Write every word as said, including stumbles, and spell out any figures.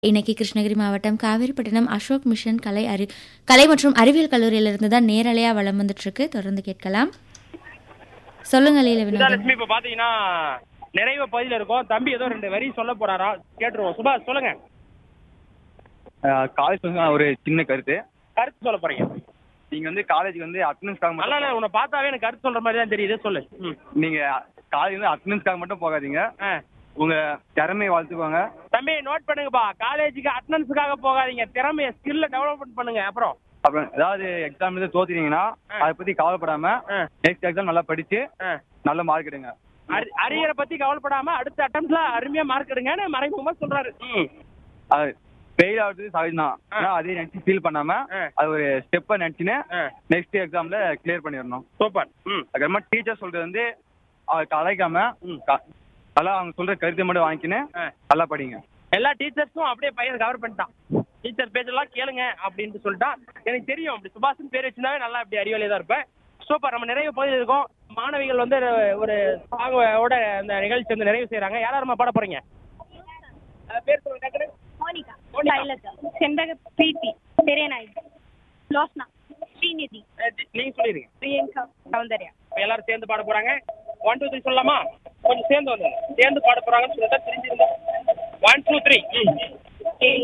இன்னைக்கு கிருஷ்ணகிரி மாவட்டம் காவேரிப்பட்டினம் அசோக் மிஷன் கலை அறி கலை மற்றும் அறிவியல் கல்லூரியிலிருந்து தான் நேரலையா வளம் வந்துட்டு இருக்கு. தொடர்ந்து கேட்கலாம். சொல்லுங்க லீல வினோதன். லட்சுமி இப்ப பாத்தீங்கன்னா நிறைய பகுதியில இருக்கும். தம்பி ஏதோ ரெண்டு வரி சொல்ல போறாரா கேட்டுருவோம். சுபாஷ் சொல்லுங்க. காலேஜ் வந்து ஒரு சின்ன கருத்து. கருத்து சொல்ல போறீங்க. நீங்க வந்து காலேஜுக்கு வந்து அட்டண்டன்ஸ்க்காக நல்லா மட்டும் உன்னை பார்த்தாவே எனக்கு கருத்து சொல்ற மாதிரி தான் தெரியுது. சொல்லு. ம். நீங்க காலேஜ் வந்து அட்டண்டன்ஸ்க்காக மட்டும் போகாதீங்க. ஆ. உங்க திறமையை வளர்த்துக்கோங்க. தம்பி நோட் பண்ணுங்கப்பா. காலேஜுக்கு அட்டண்டன்ஸுக்காக போகாதீங்க. திறமைய ஸ்கில்ல டெவலப்மெண்ட் பண்ணுங்க. அப்புறம் அப்புறம் ஏதாவது எக்ஸாம் வந்து தோத்துட்டீங்கன்னா அதை பத்தி கவலைப்படாம நெக்ஸ்ட் எக்ஸாம் நல்லா படிச்சு நல்ல மார்க் எடுங்க. அரியரை பத்தி கவலைப்படாம அடுத்த அட்டம்ப்ட்ல அருமையா மார்க் எடுங்கன்னு மறைமுகமா சொல்றாரு. அது ஃபெயில் ஆகுறது சகஜம் தான். ஆனா அதே நினைச்சு ஃபீல் பண்ணாம அது ஒரு ஸ்டெப்பை நினைச்சுன்னு நெக்ஸ்ட் எக்ஸாம்ல கிளியர் பண்ணிடணும். சூப்பர். ம். அதுக்கப்புறமா டீச்சர் சொல்றது வந்து அவருக்கு அழைக்காம நல்லா அவங்க சொல்ற கருத்தை மட்டும் வாங்கிக்கின்னு நல்லா படிங்க. எல்லா டீச்சர்ஸும் அப்படியே பையன் கவர் பண்ணிட்டான். டீச்சர் பேச்செல்லாம் கேளுங்க அப்படின்ட்டு சொல்லிட்டான். எனக்கு தெரியும் அப்படி சுபாஷன் பேர் வச்சிருந்தாவே நல்லா இப்படி அறிவாளியா தான் இருப்பேன். சூப்பர். நம்ம நிறைய பகுதி இருக்கோம். மாணவிகள் வந்து ஒரு சாங்கோட அந்த நிகழ்ச்சி வந்து நிறைவு செய்யறாங்க. யாராருமா பாட போறீங்க? பேர் சொல்லுங்க. மோனிகா, சைலஜா, செண்பக, பிரீத்தி, பெரியநாயகி, லோஸ்னா, ஸ்ரீநிதி, நீங்க சொல்லிருங்க. பிரியங்கா, சௌந்தர்யா. எல்லாரும் சேர்ந்து பாட போறாங்க. ஒன் டூ த்ரீ சொல்லலாமா? கொஞ்சம் சேர்ந்து வந்து சேர்ந்து பாட போறாங்கன்னு சொல்லிட்டு தெரிஞ்சிருந்தோம். One two three